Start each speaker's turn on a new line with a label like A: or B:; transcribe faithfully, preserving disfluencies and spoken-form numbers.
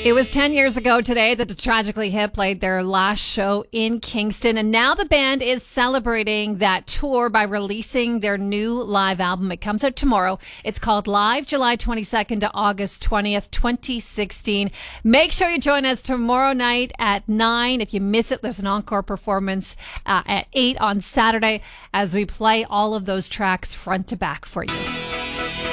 A: It was ten years ago today that the Tragically Hip played their last show in Kingston, and now the band is celebrating that tour by releasing their new live album. It comes out tomorrow. It's called Live, July twenty-second to August twentieth, twenty sixteen. Make sure you join us tomorrow night at nine. If you miss it, there's an encore performance uh, at eight on Saturday as we play all of those tracks front to back for you.